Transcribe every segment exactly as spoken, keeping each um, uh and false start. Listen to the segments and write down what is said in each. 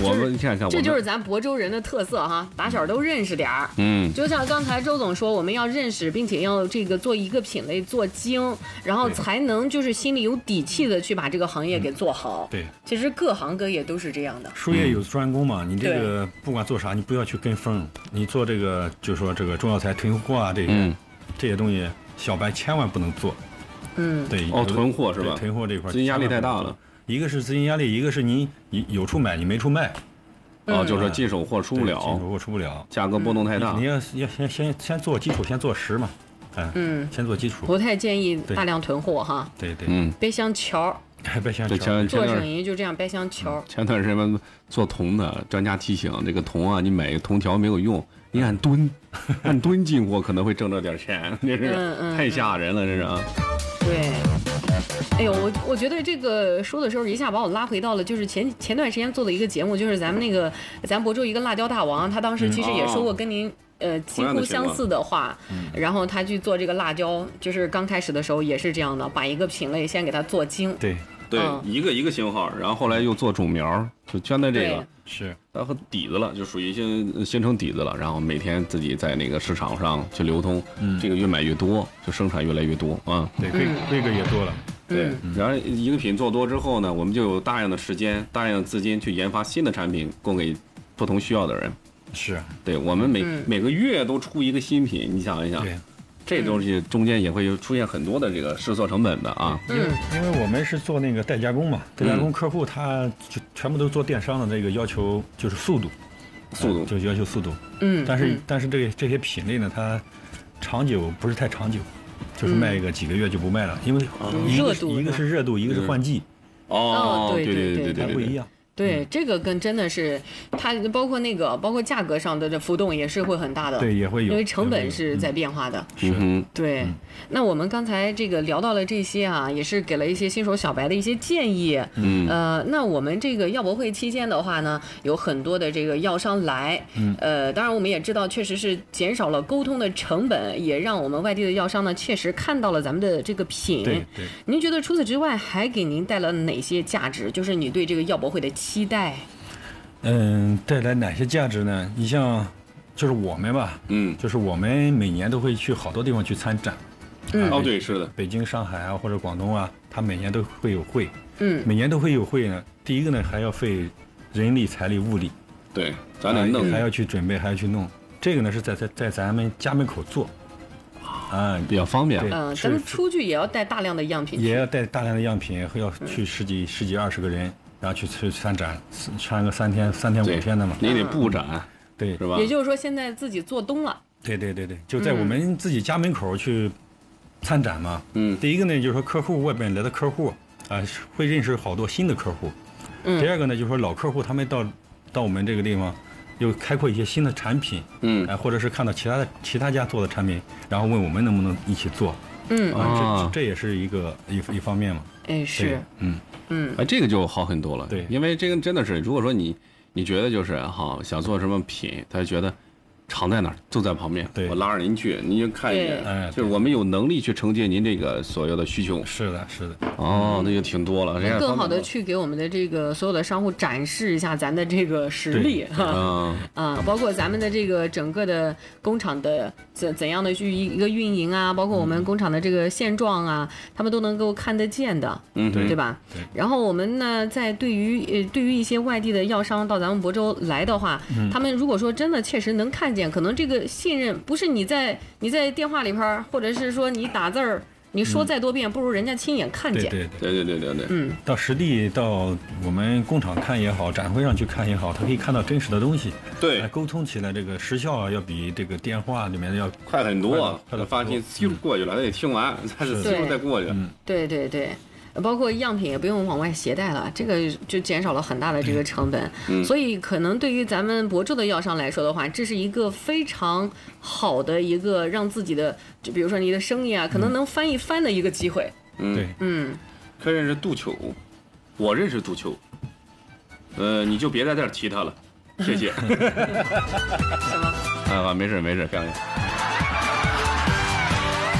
我们看看， 这就是咱亳州人的特色哈，打小都认识点儿。 嗯， 就像刚才周总说，我们要认识，并且要这个做一个品类做精，然后才能就是心里有底气的去把这个行业给做好。 对， 其实各行各业都是这样的。 术业有专攻嘛，你这个不管做啥，你不要去跟风。你做这个，就说这个中药材囤货啊，这些、嗯、这些东西，小白千万不能做。 嗯， 对。 哦，囤货是吧？ 囤货这块资金压力太大了。 一个是资金压力，一个是你有处买，你没处卖。 哦，就是说进手货出不了， 进手货出不了， 价格波动太大。 你要要先先先做基础，先做实嘛，哎， 嗯， 先做基础。 不太建议大量囤货哈。 对对， 嗯， 别想巧， 别想巧， 做生意就这样，别想巧。 前段时间做铜的专家提醒，这个铜啊，你买铜条没有用，你按吨，按吨进货可能会挣着点钱，这是太吓人了，这是啊。 对。哎呦，我我觉得这个说的时候一下把我拉回到了就是前前段时间做的一个节目，就是咱们那个咱亳州一个辣椒大王，他当时其实也说过跟您、嗯、呃几乎相似的话， 嗯、 然后他去做这个辣椒，就是刚开始的时候也是这样的，把一个品类先给它做精。 对对、嗯，一个一个型号，然后后来又做种苗，就圈在这个是， 然后底子了，就属于形形成底子了，然后每天自己在那个市场上去流通，嗯，这个越买越多，就生产越来越多啊， 对，规规格也多了。 对，然后一个品做多之后呢，我们就有大量的时间、大量的资金去研发新的产品，供给不同需要的人。 是， 对，我们每、嗯、每个月都出一个新品，你想一想， 对， 这东西中间也会出现很多的这个试错成本的啊。 因为因为我们是做那个代加工嘛，代加工客户他就全部都做电商的，这个要求就是速度， 速度、 呃、就要求速度。 嗯， 但是、 嗯、 但是这个这些品类呢，它长久不是太长久。就是卖个几个月就不卖了，因为一个是、嗯、一个是热度，一个是换季。 哦， 对对对对对， 还不一样。 对，这个跟真的是它包括那个包括价格上的这浮动也是会很大的。 对，也会有， 因为成本是在变化的。 是、 嗯， 对、嗯。那我们刚才这个聊到了这些啊，也是给了一些新手小白的一些建议。 嗯。 呃，那我们这个药博会期间的话呢，有很多的这个药商来。 嗯。 呃，当然我们也知道，确实是减少了沟通的成本，也让我们外地的药商呢，确实看到了咱们的这个品。 对对。 您觉得除此之外还给您带来了哪些价值？就是你对这个药博会的期待。 嗯，带来哪些价值呢？你像，就是我们吧， 嗯， 就是我们每年都会去好多地方去参展。 嗯， 哦，对，是的， 北京、上海啊，或者广东啊，他每年都会有会。 嗯， 每年都会有会呢。第一个呢，还要费人力、财力、物力。 对，咱得弄， 还要去准备，还要去弄。这个呢是在在在咱们家门口做，啊， 比较方便。 嗯，咱们出去也要带大量的样品， 也要带大量的样品，要去十几、嗯、十几二十个人。然后去去参展，参个三天、三天五天的嘛。 你得布展， 对， 是吧？ 也就是说，现在自己做冬了。 对对对对，就在我们自己家门口去参展嘛。 嗯。 第一个呢，就是说客户外边来的客户啊、呃，会认识好多新的客户。 嗯。 第二个呢，就是说老客户他们到到我们这个地方，又开阔一些新的产品。 嗯。 啊、呃，或者是看到其他的其他家做的产品，然后问我们能不能一起做。 嗯。 啊，这这也是一个一一方面嘛。 哎，是。 嗯。 嗯， 哎，这个就好很多了。 对， 因为这个真的是，如果说你你觉得就是哈想做什么品，他就觉得厂在哪儿就在旁边， 对， 我拉着您去，您就看一眼， 哎， 就是我们有能力去承接您这个所有的需求。 是的，是的。 哦，那就挺多了， 嗯、更好的去给我们的这个所有的商户展示一下咱的这个实力哈。 嗯啊，包括咱们的这个整个的工厂的怎怎样的去一个运营啊，包括我们工厂的这个现状啊，他们都能够看得见的， 嗯， 对对吧？ 对。 然后我们呢，在对于呃对于一些外地的药商到咱们亳州来的话， 嗯、 他们如果说真的切实能看见，可能这个信任不是你在你在电话里边，或者是说你打字儿。你说再多遍，不如人家亲眼看见。 对对对对对对。 嗯， 到实地到我们工厂看也好，展会上去看也好，他可以看到真实的东西。 对， 沟通起来这个时效啊，要比这个电话里面要快很多。 快的发信息过去了，他得听完，再是再过去。 嗯， 对对对。包括样品也不用往外携带了，这个就减少了很大的这个成本。 嗯， 所以可能对于咱们亳州的药商来说的话，这是一个非常好的一个让自己的，就比如说你的生意啊，可能能翻一番的一个机会。 嗯， 对， 嗯。 可认识杜秋，我认识杜秋，呃，你就别在这儿提他了，谢谢。 什么？ 啊，没事没事，干了。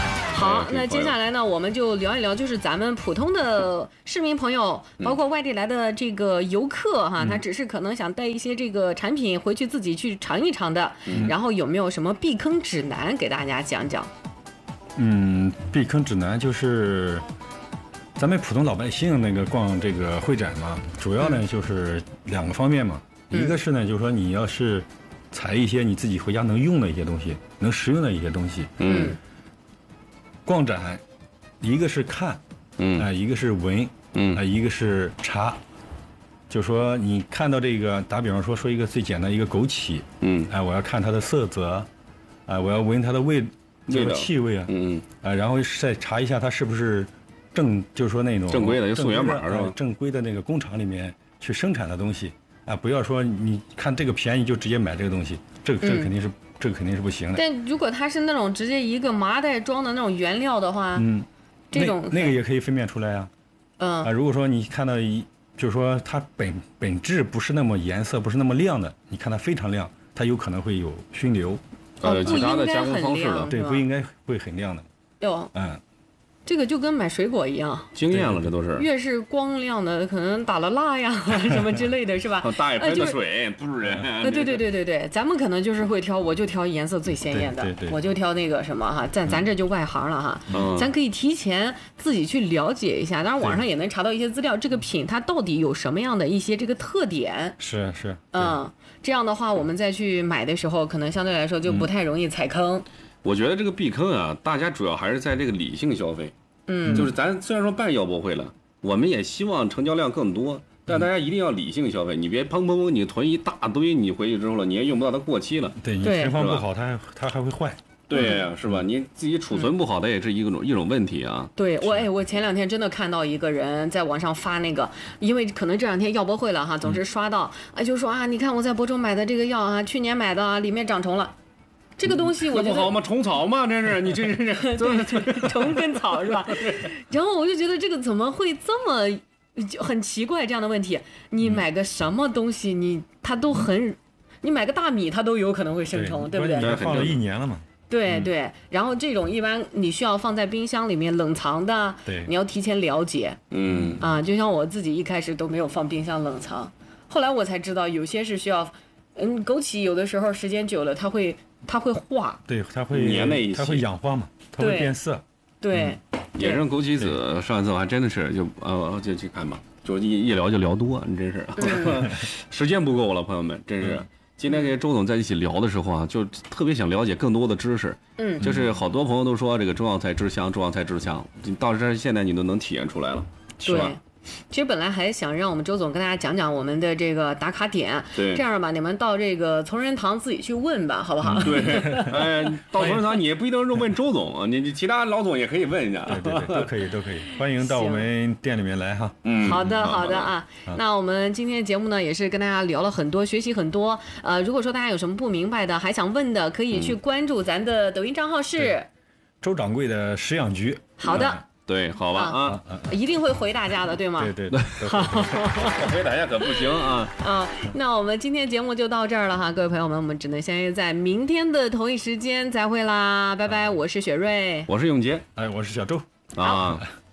好，那接下来呢，我们就聊一聊，就是咱们普通的市民朋友，包括外地来的这个游客哈，嗯、他只是可能想带一些这个产品回去自己去尝一尝的，嗯、然后有没有什么避坑指南给大家讲讲？ 嗯，避坑指南就是咱们普通老百姓那个逛这个会展嘛，主要呢、嗯、就是两个方面嘛，嗯、一个是呢，就是说你要是采一些你自己回家能用的一些东西，能实用的一些东西， 嗯。 逛展，一个是看， 嗯， 啊、呃，一个是闻， 嗯， 啊、呃，一个是查。就说你看到这个，打比方说说一个最简单一个枸杞， 嗯， 啊、呃，我要看它的色泽，啊、呃，我要闻它的味，这个气味啊， 嗯嗯， 啊、呃，然后再查一下它是不是正，就是说那种正规的有溯源码是吧？ 正规的那个工厂里面去生产的东西，啊、呃，不要说你看这个便宜就直接买这个东西，这个这个肯定是。嗯这个肯定是不行的。 但如果它是那种直接一个麻袋装的那种原料的话， 嗯， 这种那, 那个也可以分辨出来呀、啊。 嗯啊，如果说你看到一，就是说它本本质不是那么颜色不是那么亮的，你看它非常亮，它有可能会有熏流， 呃， 其他的加工方式的， 对，不应该会很亮的。 哟， 嗯。 这个就跟买水果一样， 经验了，这都是。 越是光亮的，可能打了蜡呀什么之类的，是吧？ 大爷喷的水，不是人。 呃，对对对对对，咱们可能就是会挑，我就挑颜色最鲜艳的， 对对对我就挑那个什么哈，咱咱这就外行了哈， 嗯、 咱可以提前自己去了解一下，当然网上也能查到一些资料，这个品它到底有什么样的一些这个特点。 是是。 嗯，这样的话我们再去买的时候，可能相对来说就不太容易踩坑。 嗯、我觉得这个避坑啊，大家主要还是在这个理性消费。 嗯， 就是咱虽然说办药博会了，我们也希望成交量更多，但大家一定要理性消费，你别砰砰砰你囤一大堆，你回去之后了，你也用不到，它过期了。 对，你存放不好，它它还会坏。 对呀、啊，是吧？你自己储存不好，它也是一种、嗯、一种问题啊。 对我，哎，我前两天真的看到一个人在网上发那个，因为可能这两天药博会了哈，总是刷到，哎、嗯，就说啊，你看我在博州买的这个药啊，去年买的啊，里面长虫了。这个东西我觉得、 嗯、不好吗？虫草吗？这是你这是对对，虫跟草是吧？然后我就觉得这个怎么会这么很奇怪这样的问题？你买个什么东西，你它都很，你买个大米它都有可能会生虫， 对, 对不对？ 你放了一年了嘛。 对对，然后这种一般你需要放在冰箱里面冷藏的， 对， 你要提前了解。 嗯啊，就像我自己一开始都没有放冰箱冷藏，后来我才知道有些是需要，嗯，枸杞有的时候时间久了它会。它会化， 对，它会粘在一起， 它会氧化嘛，它会变色。 对， 野生枸杞子上一次我还真的是就呃就去看吧，就一一聊就聊多，你真是，嗯、时间不够了，朋友们，真是。嗯、今天跟周总在一起聊的时候啊，就特别想了解更多的知识。 嗯， 就是好多朋友都说这个中药材制香，中药材制香，到这现在你都能体验出来了，是吧？ 其实本来还想让我们周总跟大家讲讲我们的这个打卡点， 对， 这样吧，你们到这个同仁堂自己去问吧，好不好？ 嗯、对，哎，到同仁堂你也不一定是问周总啊，你其他老总也可以问一下， 对对对，都可以都可以，欢迎到我们店里面来哈。 嗯， 好的好的啊，那我们今天的节目呢也是跟大家聊了很多，学习很多。呃，如果说大家有什么不明白的，还想问的，可以去关注咱的抖音账号是、嗯、 周掌柜的食养局。 好的。 嗯对，好吧啊， 啊啊一定会回大家的，对吗？ 对对对， 回大家可不行啊啊！那我们今天节目就到这儿了哈，各位朋友们，我们只能相约在明天的同一时间再会啦，拜拜！我是雪瑞， 我是永杰， 哎，我是小周啊。